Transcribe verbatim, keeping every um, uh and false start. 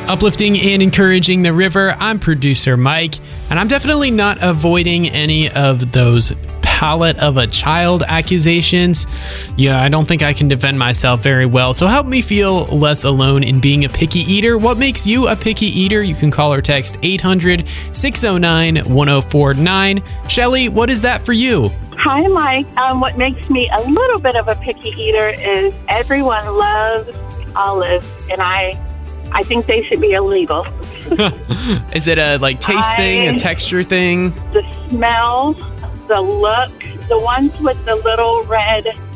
Uplifting and encouraging the river. I'm producer Mike, and I'm definitely not avoiding any of those palate of a child accusations. Yeah, I don't think I can defend myself very well. So help me feel less alone in being a picky eater. What makes you a picky eater? You can call or text eight hundred, six oh nine, one oh four nine. Shelly, what is that for you? Hi, Mike. Um, what makes me a little bit of a picky eater is everyone loves olives, and I I think they should be illegal. Is it a like taste I, thing, a texture thing? The smell, the look, the ones with the little red